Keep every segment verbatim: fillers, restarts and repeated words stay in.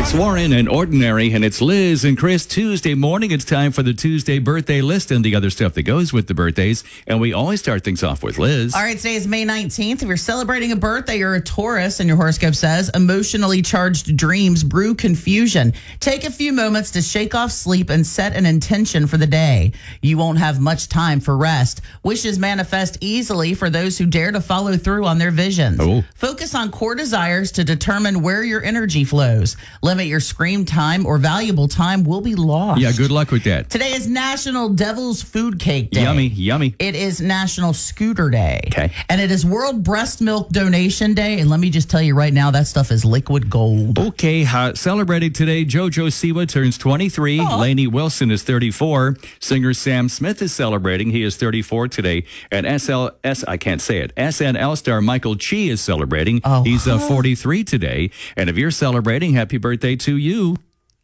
Alex Warren and Ordinary, and it's Liz and Chris. Tuesday morning, it's time for the Tuesday birthday list and the other stuff that goes with the birthdays. And we always start things off with Liz. All right, today is May nineteenth. If you're celebrating a birthday, you're a Taurus, and your horoscope says emotionally charged dreams brew confusion. Take a few moments to shake off sleep and set an intention for the day. You won't have much time for rest. Wishes manifest easily for those who dare to follow through on their visions. Oh. Focus on core desires to determine where your energy flows. Limit your screen time or valuable time will be lost. Yeah, good luck with that. Today is National Devil's Food Cake Day. Yummy, yummy. It is National Scooter Day. Okay. And it is World Breast Milk Donation Day. And let me just tell you right now, that stuff is liquid gold. Okay, uh, celebrating today, JoJo Siwa turns twenty-three. Aww. Lainey Wilson is thirty-four. Singer Sam Smith is celebrating. He is thirty-four today. And S L S, I can't say it, S N L star Michael Chi is celebrating. Oh. He's uh, forty-three today. And if you're celebrating, happy birthday to you.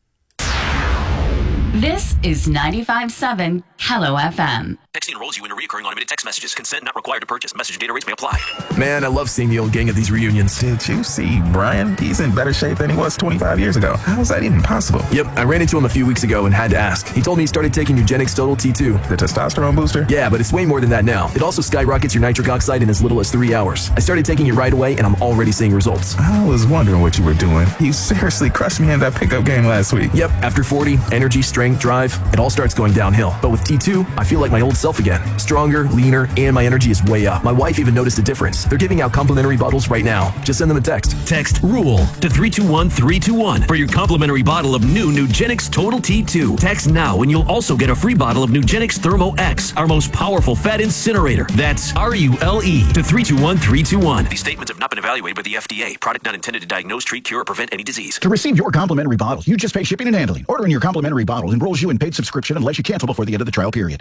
This is ninety-five point seven Hello F M. Texting enrolls you in a recurring automated text messages. Consent not required to purchase. Message and data rates may apply. Man, I love seeing the old gang at these reunions. Did you see Brian? He's in better shape than he was twenty-five years ago. How is that even possible? Yep, I ran into him a few weeks ago and had to ask. He told me he started taking Nugenix Total T two. The testosterone booster? Yeah, but it's way more than that now. It also skyrockets your nitric oxide in as little as three hours. I started taking it right away, and I'm already seeing results. I was wondering what you were doing. You seriously crushed me in that pickup game last week. Yep, after forty, energy, strength, drive, it all starts going downhill. But with T two, I feel like my old self again. Stronger, leaner, and my energy is way up. My wife even noticed a difference. They're giving out complimentary bottles right now. Just send them a text. Text RULE to three two one three two one for your complimentary bottle of new Nugenix Total T two. Text now and you'll also get a free bottle of Nugenix Thermo X, our most powerful fat incinerator. That's R U L E to three two one three two one. These statements have not been evaluated by the F D A. Product not intended to diagnose, treat, cure, or prevent any disease. To receive your complimentary bottle, you just pay shipping and handling. Ordering your complimentary bottle enrolls you in paid subscription unless you cancel before the end of the trial period.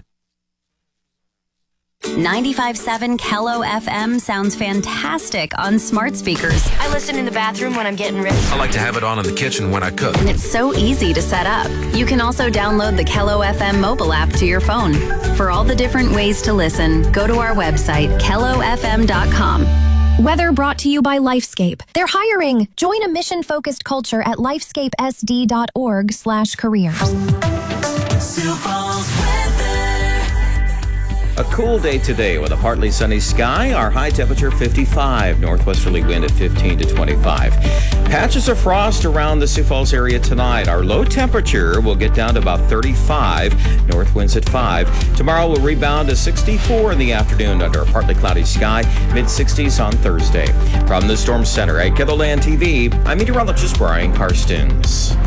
ninety-five point seven Hello F M sounds fantastic on smart speakers. I listen in the bathroom when I'm getting ready. I like to have it on in the kitchen when I cook. And it's so easy to set up. You can also download the Kello F M mobile app to your phone. For all the different ways to listen, go to our website, kello f m dot com. Weather brought to you by Lifescape. They're hiring. Join a mission-focused culture at lifescape s d dot org slash careers. A cool day today with a partly sunny sky. Our high temperature fifty-five, northwesterly wind at fifteen to twenty-five. Patches of frost around the Sioux Falls area tonight. Our low temperature will get down to about thirty-five, north winds at five. Tomorrow will rebound to sixty-four in the afternoon under a partly cloudy sky, mid sixties on Thursday. From the Storm Center at Kitherland T V, I'm meteorologist Brian Karstens.